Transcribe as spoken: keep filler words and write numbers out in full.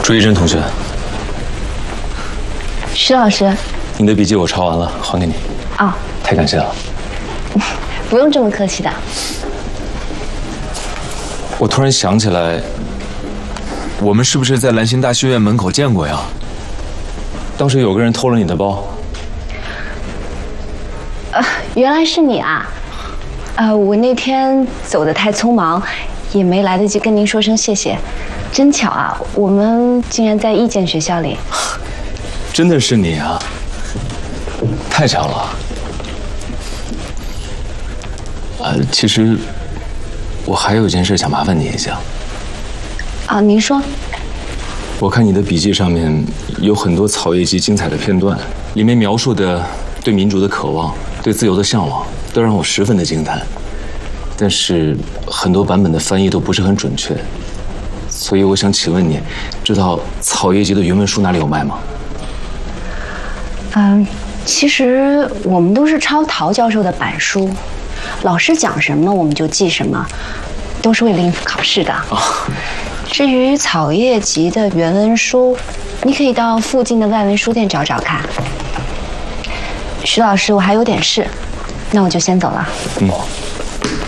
朱一真同学， 石老师， 你的笔记我抄完了，还给你。 啊、哦， 太感谢了。 不用这么客气的。 我突然想起来，我们是不是在兰心大戏院门口见过呀？当时有个人偷了你的包。 呃，原来是你啊。呃，我那天走得太匆忙，也没来得及跟您说声谢谢。真巧啊，我们竟然在一间学校里。 真的是你啊！太巧了。呃，其实我还有一件事想麻烦你一下。 啊，您说。 我看你的笔记上面有很多草叶集精彩的片段，里面描述的对民主的渴望、对自由的向往，都让我十分的惊叹。但是很多版本的翻译都不是很准确，所以我想请问你，知道草叶集的原文书哪里有卖吗？ 嗯，其实我们都是抄陶教授的板书，老师讲什么我们就记什么，都是为了应付考试的。 哦， 至于草叶集的原文书，你可以到附近的外文书店找找看。徐老师，我还有点事，那我就先走了。 嗯。